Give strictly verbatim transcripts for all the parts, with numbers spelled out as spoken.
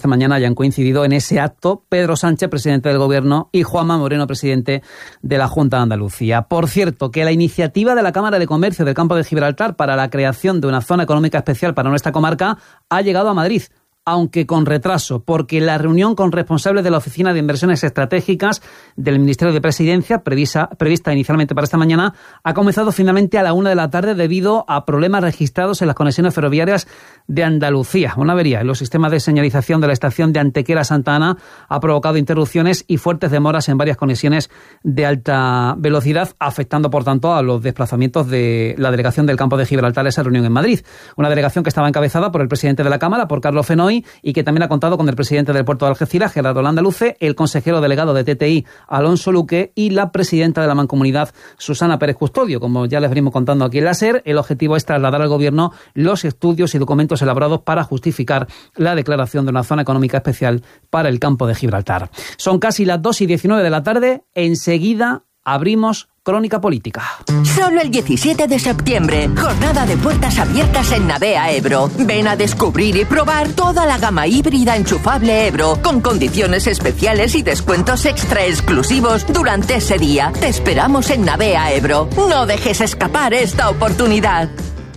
esta mañana hayan coincidido en ese acto Pedro Sánchez, presidente del Gobierno, y Juanma Moreno, presidente de la Junta de Andalucía. Por cierto, que la iniciativa de la Cámara de Comercio del Campo de Gibraltar para la creación de una zona económica especial para nuestra comarca ha llegado a Madrid, aunque con retraso, porque la reunión con responsables de la Oficina de Inversiones Estratégicas del Ministerio de Presidencia, prevista, prevista inicialmente para esta mañana, ha comenzado finalmente a la una de la tarde debido a problemas registrados en las conexiones ferroviarias de Andalucía. Una avería en los sistemas de señalización de la estación de Antequera Santa Ana ha provocado interrupciones y fuertes demoras en varias conexiones de alta velocidad, afectando, por tanto, a los desplazamientos de la delegación del Campo de Gibraltar a esa reunión en Madrid. Una delegación que estaba encabezada por el presidente de la Cámara, por Carlos Fenoy, y que también ha contado con el presidente del puerto de Algeciras, Gerardo Landaluce, el consejero delegado de T T I, Alonso Luque, y la presidenta de la Mancomunidad, Susana Pérez Custodio. Como ya les venimos contando aquí en la SER, el objetivo es trasladar al Gobierno los estudios y documentos elaborados para justificar la declaración de una zona económica especial para el Campo de Gibraltar. Son casi las dos y diecinueve de la tarde. Enseguida abrimos Crónica Política. Solo el diecisiete de septiembre, jornada de puertas abiertas en Navea Ebro. Ven a descubrir y probar toda la gama híbrida enchufable Ebro, con condiciones especiales y descuentos extra exclusivos durante ese día. Te esperamos en Navea Ebro. No dejes escapar esta oportunidad.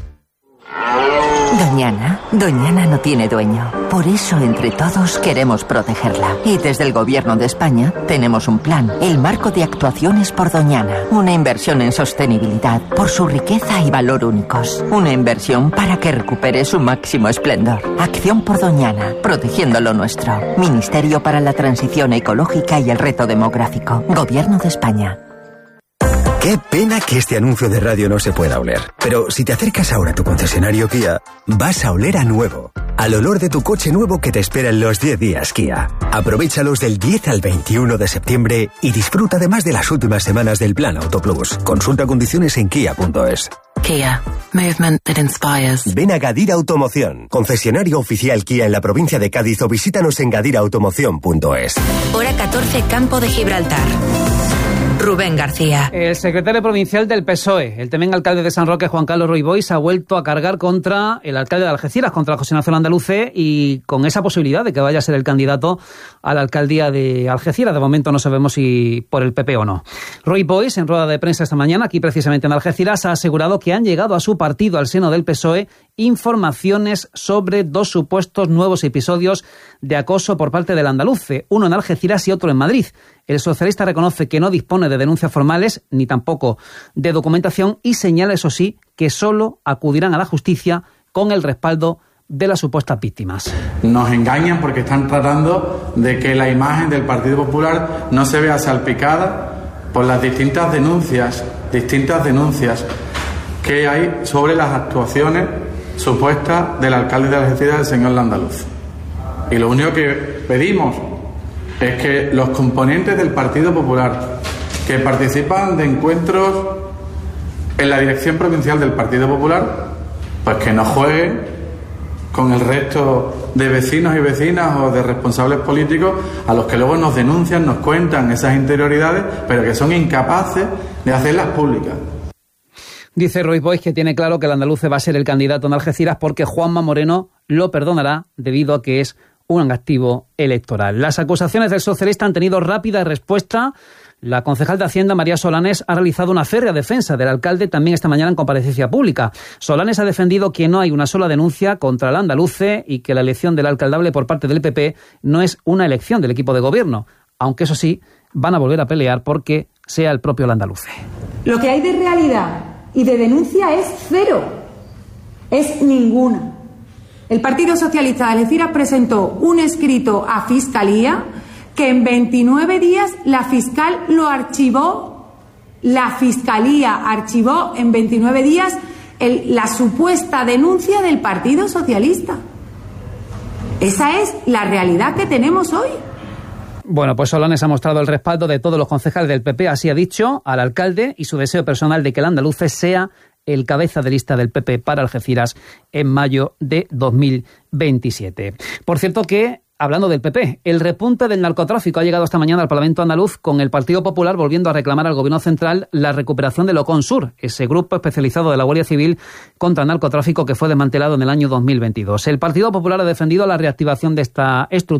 Doñana, Doñana no tiene dueño. Por eso, entre todos, queremos protegerla. Y desde el Gobierno de España tenemos un plan, el Marco de Actuaciones por Doñana. Una inversión en sostenibilidad, por su riqueza y valor únicos. Una inversión para que recupere su máximo esplendor. Acción por Doñana, protegiendo lo nuestro. Ministerio para la Transición Ecológica y el Reto Demográfico. Gobierno de España. Qué pena que este anuncio de radio no se pueda oler. Pero si te acercas ahora a tu concesionario Kia, vas a oler a nuevo. Al olor de tu coche nuevo que te espera en los diez días Kia. Aprovéchalos del diez al veintiuno de septiembre y disfruta además de las últimas semanas del Plan Auto Plus. Consulta condiciones en kia punto es. Kia. Movement that inspires. Ven a Gadir Automoción, concesionario oficial Kia en la provincia de Cádiz, o visítanos en gadir automoción punto es. Hora catorce, Campo de Gibraltar. Rubén García. El secretario provincial del P S O E, el también alcalde de San Roque, Juan Carlos Roy Boix, ha vuelto a cargar contra el alcalde de Algeciras, contra José Ignacio Landaluce, y con esa posibilidad de que vaya a ser el candidato a la alcaldía de Algeciras. De momento no sabemos si por el P P o no. Roy Boix, en rueda de prensa esta mañana, aquí precisamente en Algeciras, ha asegurado que han llegado a su partido, al seno del P S O E, informaciones sobre dos supuestos nuevos episodios de acoso por parte del Landaluce, uno en Algeciras y otro en Madrid. El socialista reconoce que no dispone de denuncias formales ni tampoco de documentación y señala, eso sí, que solo acudirán a la justicia con el respaldo de las supuestas víctimas. Nos engañan porque están tratando de que la imagen del Partido Popular no se vea salpicada por las distintas denuncias, distintas denuncias que hay sobre las actuaciones supuestas del alcalde de Algeciras, el señor Landaluce. Y lo único que pedimos es que los componentes del Partido Popular que participan de encuentros en la dirección provincial del Partido Popular, pues que no jueguen con el resto de vecinos y vecinas o de responsables políticos a los que luego nos denuncian, nos cuentan esas interioridades, pero que son incapaces de hacerlas públicas. Dice Roy Boix que tiene claro que el Landaluce va a ser el candidato en Algeciras porque Juanma Moreno lo perdonará debido a que es un activo electoral. Las acusaciones del socialista han tenido rápida respuesta. La concejal de Hacienda, María Solanes, ha realizado una férrea defensa del alcalde también esta mañana en comparecencia pública. Solanes ha defendido que no hay una sola denuncia contra el Landaluce y que la elección del alcaldable por parte del P P no es una elección del equipo de gobierno, aunque eso sí, van a volver a pelear porque sea el propio Landaluce. Lo que hay de realidad y de denuncia es cero, es ninguna. El Partido Socialista de Algeciras presentó un escrito a Fiscalía que en veintinueve días la fiscal lo archivó. La Fiscalía archivó en veintinueve días el, la supuesta denuncia del Partido Socialista. Esa es la realidad que tenemos hoy. Bueno, pues Solanes ha mostrado el respaldo de todos los concejales del P P, así ha dicho, al alcalde, y su deseo personal de que el Landaluce sea el cabeza de lista del P P para Algeciras en mayo de dos mil veintisiete. Por cierto que, hablando del P P, el repunte del narcotráfico ha llegado esta mañana al Parlamento andaluz, con el Partido Popular volviendo a reclamar al Gobierno central la recuperación del Oconsur, ese grupo especializado de la Guardia Civil contra el narcotráfico que fue desmantelado en el año dos mil veintidós. El Partido Popular ha defendido la reactivación de esta estructura